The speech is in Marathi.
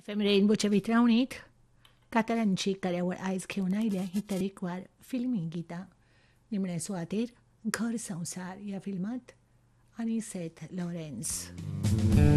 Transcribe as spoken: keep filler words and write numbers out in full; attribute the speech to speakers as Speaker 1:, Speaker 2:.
Speaker 1: एफ एम रेनबोच्या वितरावणीत कातरांची कार्यावळ आयज घेवन आयल्या ही तरेकवार फिल्मी गितां. निमणे सुवातेर घर संसार ह्या फिल्मांत आनी सेथ लॉरेन्स.